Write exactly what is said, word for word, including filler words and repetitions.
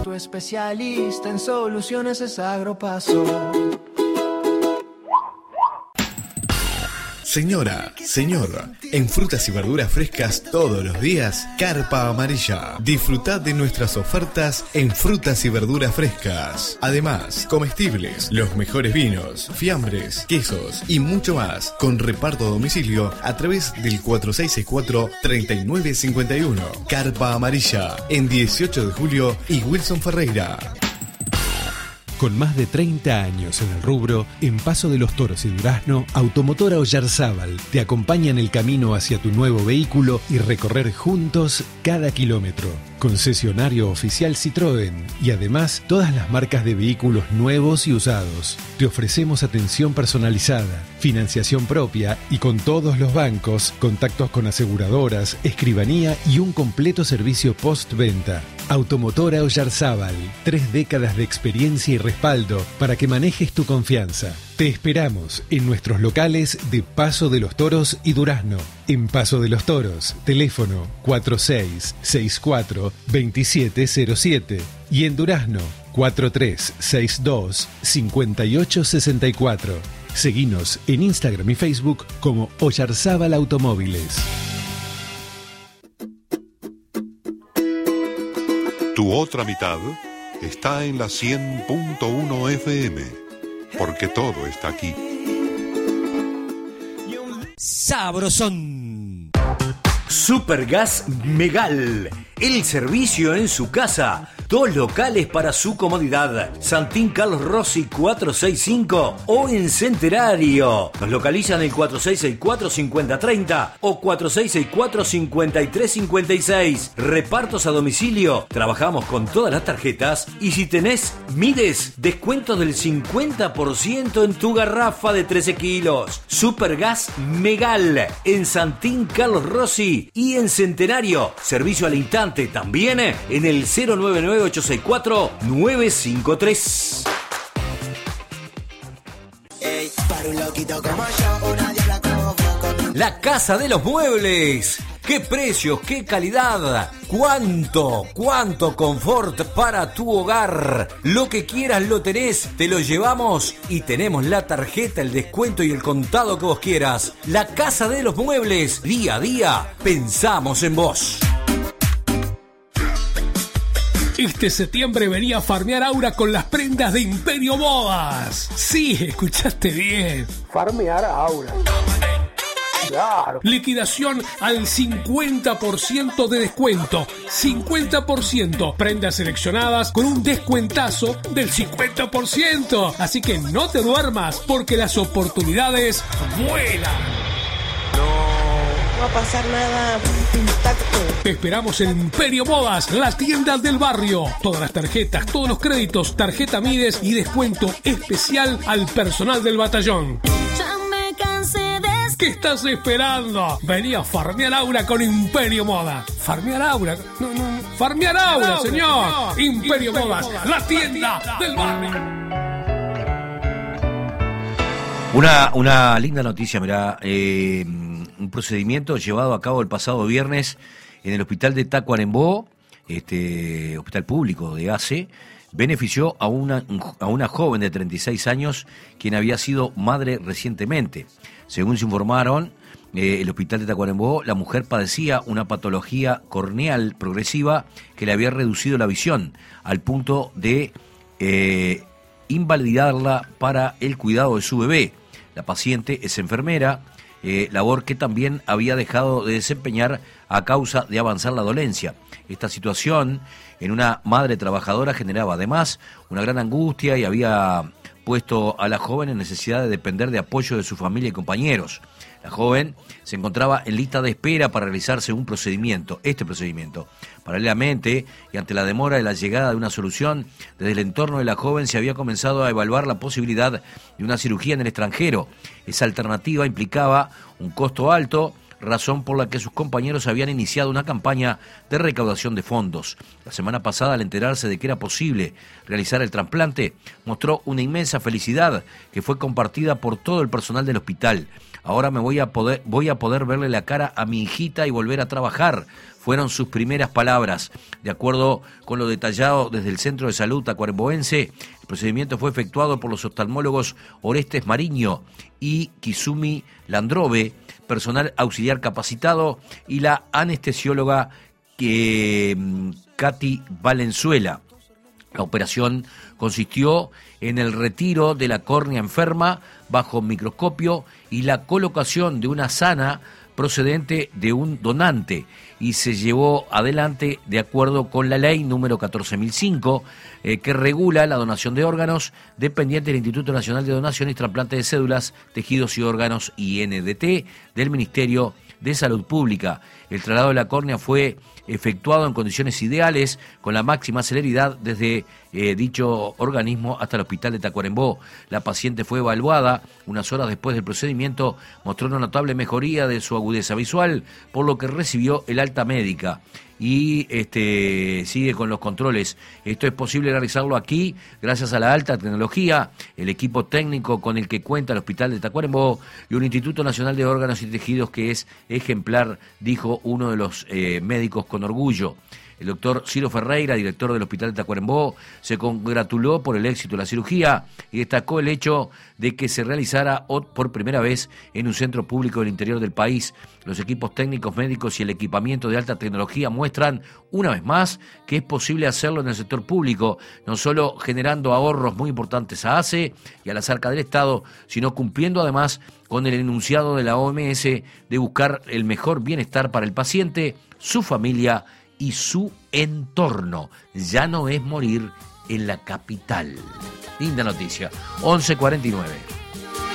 Tu especialista en soluciones es Agropaso. Señora, señor, en frutas y verduras frescas todos los días, Carpa Amarilla. Disfrutad de nuestras ofertas en frutas y verduras frescas. Además, comestibles, los mejores vinos, fiambres, quesos y mucho más, con reparto a domicilio a través del cuatro seis seis cuatro, tres nueve cinco uno. Carpa Amarilla, en dieciocho de julio y Wilson Ferreira. Con más de treinta años en el rubro, en Paso de los Toros y Durazno, Automotora Oyarzábal te acompaña en el camino hacia tu nuevo vehículo y recorrer juntos cada kilómetro. Concesionario oficial Citroën y además todas las marcas de vehículos nuevos y usados. Te ofrecemos atención personalizada, financiación propia y con todos los bancos, contactos con aseguradoras, escribanía y un completo servicio postventa. Automotora Oyarzábal, tres décadas de experiencia y respaldo para que manejes tu confianza. Te esperamos en nuestros locales de Paso de los Toros y Durazno. En Paso de los Toros, teléfono cuatro seis seis cuatro, dos siete cero siete y en Durazno cuatro tres seis dos, cinco ocho seis cuatro. Seguinos en Instagram y Facebook como Oyarzábal Automóviles. Tu otra mitad está en la cien punto uno F M, porque todo está aquí. Sabrosón. Supergas Megal, el servicio en su casa. Dos locales para su comodidad. Santín Carlos Rossi cuatrocientos sesenta y cinco o en Centenario. Nos localizan el cuatro seis seis cuatro, cinco cero tres cero o cuatro seis seis cuatro, cinco tres cinco seis. Repartos a domicilio. Trabajamos con todas las tarjetas y si tenés Mides, descuento del cincuenta por ciento en tu garrafa de trece kilos. Supergas Megal en Santín Carlos Rossi y en Centenario. Servicio al instante también en el cero nueve nueve ocho seis cuatro, nueve cinco tres. La Casa de los Muebles. ¡Qué precios! ¡Qué calidad! ¿Cuánto? ¿Cuánto confort para tu hogar? Lo que quieras lo tenés, te lo llevamos y tenemos la tarjeta, el descuento y el contado que vos quieras. La Casa de los Muebles. Día a día pensamos en vos. Este septiembre venía a farmear Aura con las prendas de Imperio Modas. Sí, escuchaste bien. Farmear Aura. Claro. Liquidación al cincuenta por ciento de descuento. cincuenta por ciento. Prendas seleccionadas con un descuentazo del cincuenta por ciento. Así que no te duermas porque las oportunidades vuelan. No va a pasar nada. Te esperamos en Imperio Modas, la tienda del barrio. Todas las tarjetas, todos los créditos, tarjeta Mides y descuento especial al personal del batallón. Ya me cansé de... ¿Qué estás esperando? Vení a farmear Aura con Imperio Modas. ¿Farmear Aura? No, no, no. ¡Farmear Aura, Aura señor! señor. Imperio, Imperio Modas, Modas, la tienda, tienda del barrio. Una, una linda noticia, mirá. Eh, un procedimiento llevado a cabo el pasado viernes en el hospital de Tacuarembó, este hospital público de A C E, benefició a una, a una joven de treinta y seis años quien había sido madre recientemente. Según se informaron, eh, el hospital de Tacuarembó, la mujer padecía una patología corneal progresiva que le había reducido la visión al punto de eh, invalidarla para el cuidado de su bebé. La paciente es enfermera, eh, labor que también había dejado de desempeñar a causa de avanzar la dolencia. Esta situación en una madre trabajadora generaba además una gran angustia y había puesto a la joven en necesidad de depender de apoyo de su familia y compañeros. La joven se encontraba en lista de espera para realizarse un procedimiento, este procedimiento. Paralelamente, y ante la demora de la llegada de una solución, desde el entorno de la joven se había comenzado a evaluar la posibilidad de una cirugía en el extranjero. Esa alternativa implicaba un costo alto, razón por la que sus compañeros habían iniciado una campaña de recaudación de fondos. La semana pasada, al enterarse de que era posible realizar el trasplante, mostró una inmensa felicidad que fue compartida por todo el personal del hospital. Ahora me voy a poder, voy a poder verle la cara a mi hijita y volver a trabajar. fueron sus primeras palabras. De acuerdo con lo detallado desde el Centro de Salud tacuarembóense, el procedimiento fue efectuado por los oftalmólogos Orestes Mariño y Kizumi Landrove, personal auxiliar capacitado, y la anestesióloga que, Katy Valenzuela. La operación consistió en el retiro de la córnea enferma bajo microscopio y la colocación de una sana procedente de un donante, y se llevó adelante de acuerdo con la ley número catorce mil cinco, eh, que regula la donación de órganos, dependiente del Instituto Nacional de Donación y Trasplante de Cédulas, Tejidos y Órganos, I N D T, del Ministerio de Salud Pública. El traslado de la córnea fue efectuado en condiciones ideales, con la máxima celeridad desde eh, dicho organismo hasta el hospital de Tacuarembó. La paciente fue evaluada unas horas después del procedimiento, mostró una notable mejoría de su agudeza visual, por lo que recibió el alta médica y este sigue con los controles. Esto es posible realizarlo aquí gracias a la alta tecnología, el equipo técnico con el que cuenta el hospital de Tacuarembó y un Instituto Nacional de Órganos y Tejidos que es ejemplar, dijo uno de los eh, médicos con orgullo. El doctor Ciro Ferreira, director del Hospital de Tacuarembó, se congratuló por el éxito de la cirugía y destacó el hecho de que se realizara por primera vez en un centro público del interior del país. Los equipos técnicos, médicos y el equipamiento de alta tecnología muestran una vez más que es posible hacerlo en el sector público, no solo generando ahorros muy importantes a ACE y a las arcas del Estado, sino cumpliendo además con el enunciado de la O M S de buscar el mejor bienestar para el paciente, su familia y su entorno. Ya no es morir en la capital. Linda noticia. once cuarenta y nueve.